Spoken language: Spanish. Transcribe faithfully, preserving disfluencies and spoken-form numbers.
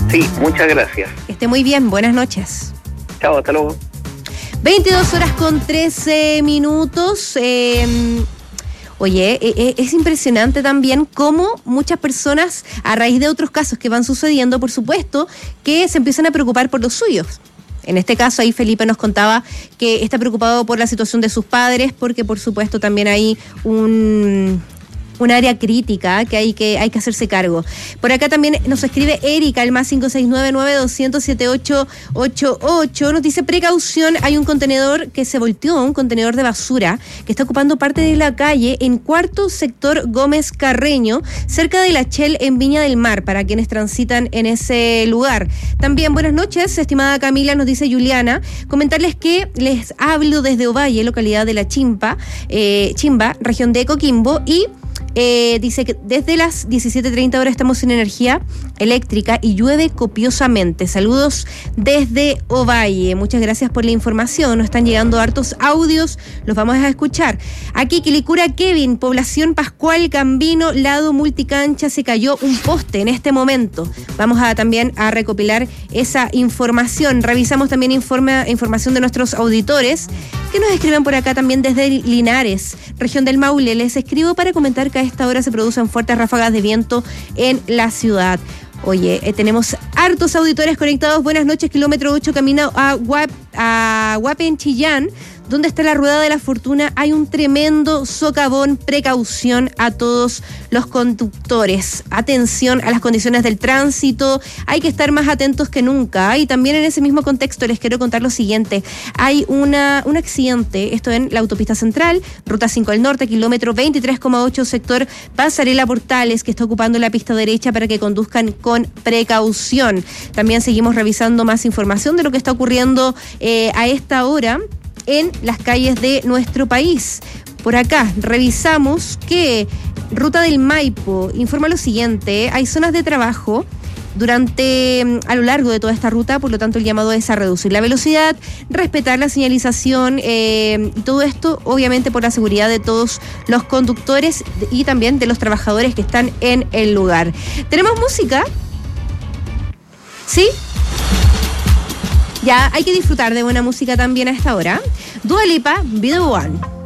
Sí, muchas gracias. Que esté muy bien, buenas noches. Chao, hasta luego. veintidós horas con trece minutos. Eh, oye, eh, es impresionante también cómo muchas personas, a raíz de otros casos que van sucediendo, por supuesto, que se empiezan a preocupar por los suyos. En este caso, ahí Felipe nos contaba que está preocupado por la situación de sus padres, porque por supuesto también hay un... un área crítica que hay que hay que hacerse cargo. Por acá también nos escribe Erika, el más cinco seis nueve nueve dos cero cero siete ocho ocho ocho. Nos dice, precaución, hay un contenedor que se volteó, un contenedor de basura, que está ocupando parte de la calle en cuarto sector Gómez Carreño, cerca de la Shell en Viña del Mar, para quienes transitan en ese lugar. También, buenas noches, estimada Camila, nos dice Juliana, comentarles que les hablo desde Ovalle, localidad de La Chimpa, eh, Chimba, región de Coquimbo, y Eh, dice que desde las diecisiete treinta horas estamos sin energía eléctrica y llueve copiosamente. Saludos desde Ovalle. Muchas gracias por la información. Nos están llegando hartos audios, los vamos a escuchar. Aquí, Quilicura Kevin, población Pascual Gambino, lado multicancha, se cayó un poste en este momento. Vamos a también a recopilar esa información. Revisamos también informa, información de nuestros auditores que nos escriben por acá también desde Linares, región del Maule. Les escribo para comentar que a esta hora se producen fuertes ráfagas de viento en la ciudad. Oye, eh, tenemos hartos auditores conectados. Buenas noches, kilómetro ocho, camino a, Guap, a Guapen, Chillán. ¿Dónde está la rueda de la fortuna? Hay un tremendo socavón. Precaución a todos los conductores. Atención a las condiciones del tránsito. Hay que estar más atentos que nunca. Y también en ese mismo contexto les quiero contar lo siguiente. Hay una, un accidente, esto en la autopista central, ruta cinco al norte, kilómetro veintitrés coma ocho, sector Pasarela Portales, que está ocupando la pista derecha para que conduzcan con precaución. También seguimos revisando más información de lo que está ocurriendo eh, a esta hora en las calles de nuestro país. Por acá revisamos que Ruta del Maipo informa lo siguiente: hay zonas de trabajo durante a lo largo de toda esta ruta, por lo tanto el llamado es a reducir la velocidad, respetar la señalización, eh, y todo esto obviamente por la seguridad de todos los conductores y también de los trabajadores que están en el lugar. ¿Tenemos música? ¿Sí? Ya, hay que disfrutar de buena música también a esta hora. Dua Lipa, Be The One.